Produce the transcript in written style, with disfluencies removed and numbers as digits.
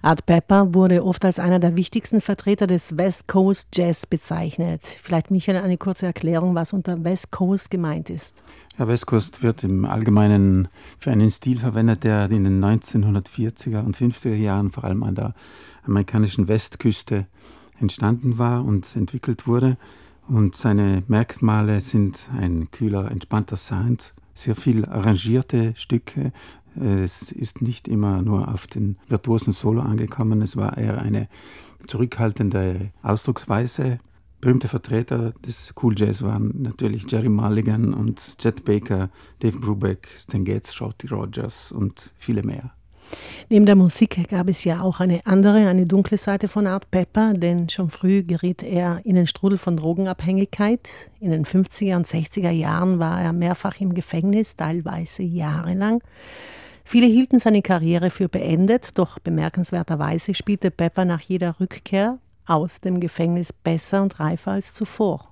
Art Pepper wurde oft als einer der wichtigsten Vertreter des West Coast Jazz bezeichnet. Vielleicht, Michael, eine kurze Erklärung, was unter West Coast gemeint ist. Ja, West Coast wird im Allgemeinen für einen Stil verwendet, der in den 1940er und 50er Jahren vor allem an der amerikanischen Westküste entstanden war und entwickelt wurde. Und seine Merkmale sind ein kühler, entspannter Sound, sehr viel arrangierte Stücke. Es ist nicht immer nur auf den virtuosen Solo angekommen, es war eher eine zurückhaltende Ausdrucksweise. Berühmte Vertreter des Cool Jazz waren natürlich Jerry Mulligan und Chet Baker, Dave Brubeck, Stan Getz, Shorty Rogers und viele mehr. Neben der Musik gab es ja auch eine dunkle Seite von Art Pepper, denn schon früh geriet er in den Strudel von Drogenabhängigkeit. In den 50er und 60er Jahren war er mehrfach im Gefängnis, teilweise jahrelang. Viele hielten seine Karriere für beendet, doch bemerkenswerterweise spielte Pepper nach jeder Rückkehr aus dem Gefängnis besser und reifer als zuvor.